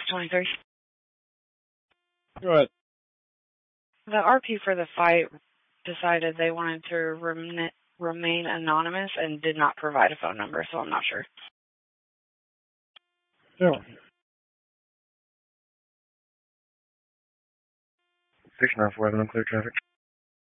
23. Go ahead. The RP for the fight decided they wanted to remain anonymous and did not provide a phone number, so I'm not sure. Yeah. 694, clear traffic.